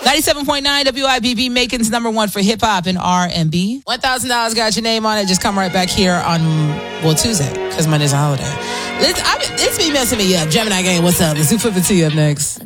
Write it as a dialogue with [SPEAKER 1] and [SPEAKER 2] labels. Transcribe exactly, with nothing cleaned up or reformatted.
[SPEAKER 1] ninety-seven point nine W I B B, Macon's number one for hip hop and R and B. one thousand dollars got your name on it. Just come right back here on, well, Tuesday, because Monday's a holiday. Let's, I, it's me messing me up. Gemini Gang, what's up? Let's do flip it to you up next.